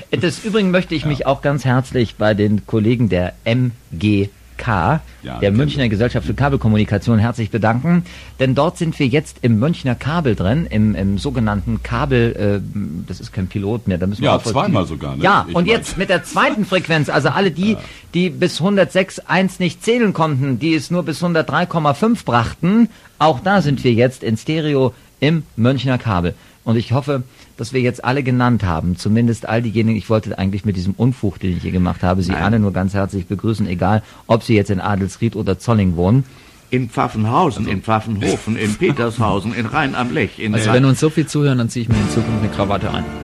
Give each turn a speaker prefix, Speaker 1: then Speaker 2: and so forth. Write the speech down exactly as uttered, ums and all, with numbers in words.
Speaker 1: Des Übrigen möchte ich mich ja. auch ganz herzlich bei den Kollegen der M G K, ja, der Münchner Gesellschaft für Kabelkommunikation, herzlich bedanken, denn dort sind wir jetzt im Münchner Kabel drin, im, im sogenannten Kabel, äh, das ist kein Pilot mehr, da müssen wir
Speaker 2: ja, zweimal sogar, ne?
Speaker 1: Ja,
Speaker 2: ich
Speaker 1: und
Speaker 2: weiß.
Speaker 1: Jetzt mit der zweiten Frequenz, also alle die, ja. die bis hundertsechs Komma eins nicht zählen konnten, die es nur bis hundertdrei Komma fünf brachten, auch da sind wir jetzt in Stereo im Münchner Kabel. Und ich hoffe, dass wir jetzt alle genannt haben, zumindest all diejenigen, ich wollte eigentlich mit diesem Unfug, den ich hier gemacht habe, Sie Nein. alle nur ganz herzlich begrüßen, egal ob Sie jetzt in Adelsried oder Zolling wohnen.
Speaker 3: In Pfaffenhausen, also. in Pfaffenhofen, in Petershausen, in Rhein am Lech. In
Speaker 4: also wenn uns so viel zuhören, dann ziehe ich mir in Zukunft eine Krawatte ein.